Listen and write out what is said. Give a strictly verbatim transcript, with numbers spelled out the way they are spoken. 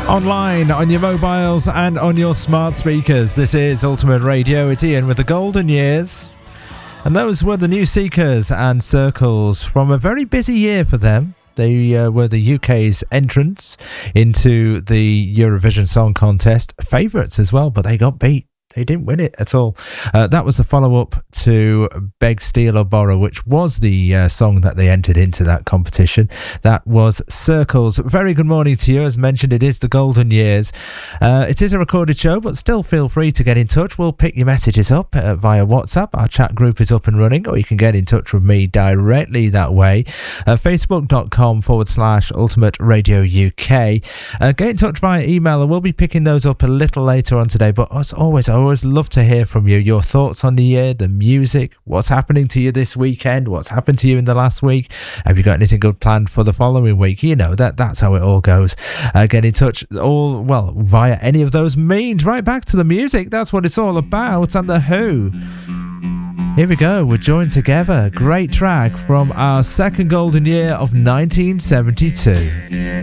Online, on your mobiles and on your smart speakers. This is Ultimate Radio. It's Ian with the Golden Years. And those were the New Seekers and Circles from a very busy year for them. They uh, were the U K's entrance into the Eurovision Song Contest. Favourites as well, but they got beat. They didn't win it at all. Uh, that was the follow-up to Beg, Steal or Borrow, which was the uh, song that they entered into that competition. That was Circles. Very good morning to you. As mentioned, it is the Golden Years. Uh, it is a recorded show, but still feel free to get in touch. We'll pick your messages up uh, via WhatsApp. Our chat group is up and running, or you can get in touch with me directly that way. Uh, Facebook.com forward slash Ultimate Radio U K. Uh, get in touch via email, and we'll be picking those up a little later on today. But as always, I always love to hear from you, your thoughts on the year, the music, what's happening to you this weekend, what's happened to you in the last week, have you got anything good planned for the following week? You know, that that's how it all goes. Uh, get in touch all, well, via any of those means. Right back to the music, that's what it's all about. And The Who, here we go, we're joined together. Great track from our second golden year of nineteen seventy-two.